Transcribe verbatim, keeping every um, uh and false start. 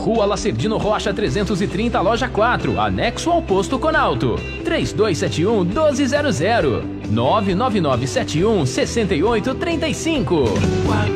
Rua Lacerdino Rocha trezentos e trinta, loja quatro, anexo ao posto Conalto. três dois sete um, um dois zero zero. nove nove nove sete um, seis oito três cinco.